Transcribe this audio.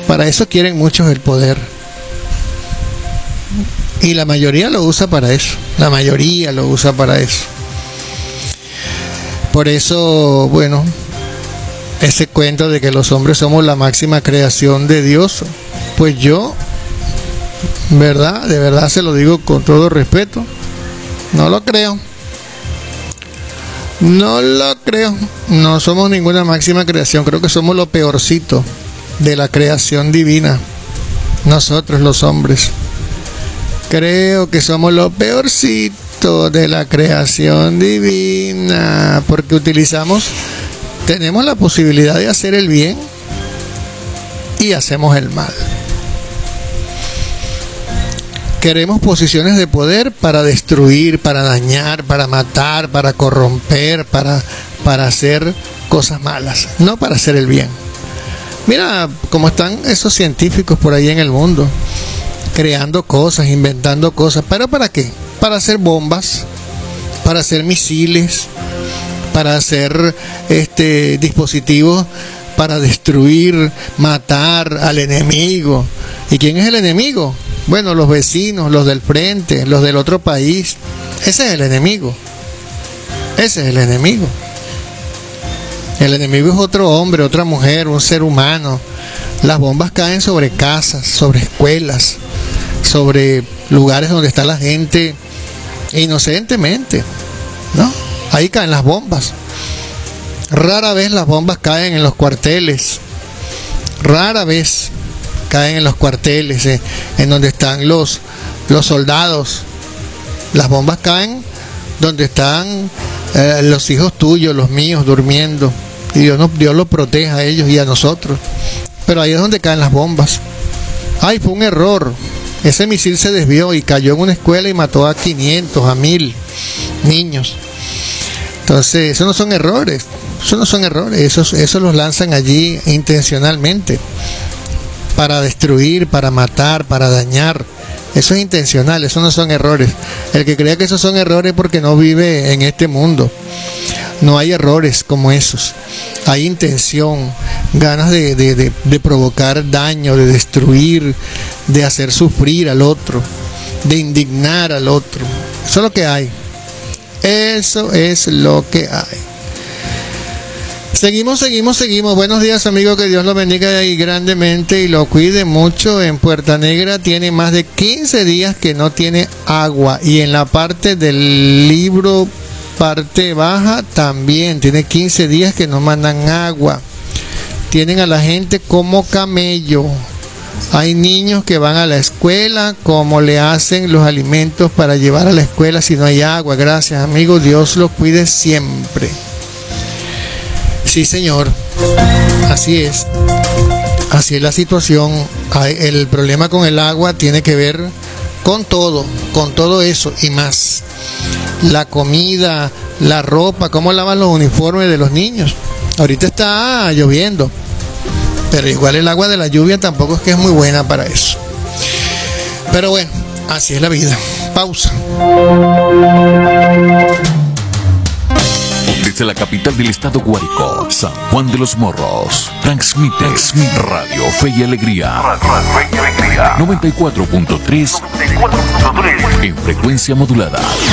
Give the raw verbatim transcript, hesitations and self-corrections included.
Para eso quieren muchos el poder. Y la mayoría lo usa para eso. La mayoría lo usa para eso. Por eso, bueno, ese cuento de que los hombres somos la máxima creación de Dios, pues yo, verdad, de verdad se lo digo con todo respeto, no lo creo. No lo creo. No somos ninguna máxima creación. Creo que somos lo peorcito de la creación divina. Nosotros los hombres. Creo que somos lo peorcito de la creación divina. Porque utilizamos, tenemos la posibilidad de hacer el bien y hacemos el mal. Queremos posiciones de poder para destruir, para dañar, para matar, para corromper, para, para hacer cosas malas, no para hacer el bien. Mira cómo están esos científicos por ahí en el mundo, creando cosas, inventando cosas. ¿Pero para qué? Para hacer bombas, para hacer misiles, para hacer este, dispositivos para destruir, matar al enemigo. ¿Y quién es el enemigo? Bueno, los vecinos, los del frente, los del otro país. Ese es el enemigo. Ese es el enemigo. El enemigo es otro hombre, otra mujer, un ser humano. Las bombas caen sobre casas, sobre escuelas, sobre lugares donde está la gente inocentemente, ¿no? Ahí caen las bombas. Rara vez las bombas caen en los cuarteles. Rara vez caen en los cuarteles, eh, en donde están los, los soldados. Las bombas caen donde están eh, los hijos tuyos, los míos, durmiendo. Y Dios, no, Dios los proteja a ellos y a nosotros. Pero ahí es donde caen las bombas. Ay, fue un error. Ese misil se desvió y cayó en una escuela y mató a quinientos, a mil niños. Entonces, esos no son errores. Esos no son errores. Esos, esos los lanzan allí intencionalmente. Para destruir, para matar, para dañar. Eso es intencional, eso no son errores. El que crea que esos son errores porque no vive en este mundo. No hay errores como esos. Hay intención, ganas de, de, de, de provocar daño, de destruir, de hacer sufrir al otro, de indignar al otro. Eso es lo que hay. Eso es lo que hay. Seguimos, seguimos, seguimos. Buenos días, amigos. Que Dios lo bendiga y grandemente y lo cuide mucho. En Puerta Negra tiene más de quince días que no tiene agua. Y en la parte del libro, parte baja, también tiene quince días que no mandan agua. Tienen a la gente como camello. Hay niños que van a la escuela, como le hacen los alimentos para llevar a la escuela si no hay agua. Gracias, amigos. Dios los cuide siempre. Sí, señor, así es, así es la situación. El problema con el agua tiene que ver con todo, con todo eso y más. La comida, la ropa, cómo lavan los uniformes de los niños. Ahorita está lloviendo, pero igual el agua de la lluvia tampoco es que es muy buena para eso. Pero bueno, así es la vida. Pausa. Desde la capital del estado Guárico, San Juan de los Morros, transmite Radio Fe y Alegría, noventa y cuatro punto tres en frecuencia modulada.